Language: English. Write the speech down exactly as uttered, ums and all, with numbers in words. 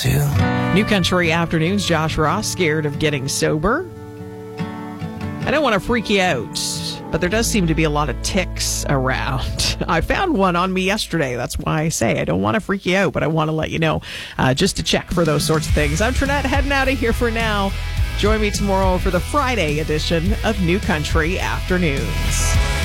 too. New Country Afternoons, Josh Ross, scared of getting sober. I don't want to freak you out, but there does seem to be a lot of ticks around. I found one on me yesterday. That's why I say I don't want to freak you out, but I want to let you know uh, just to check for those sorts of things. I'm Trinette, heading out of here for now. Join me tomorrow for the Friday edition of New Country Afternoons.